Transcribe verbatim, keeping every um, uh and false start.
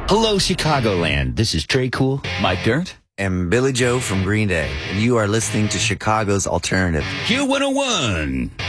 Hello, Chicagoland. This is Trey Cool, Mike Dirt, and Billy Joe from Green Day. And you are listening to Chicago's Alternative. Q one oh one.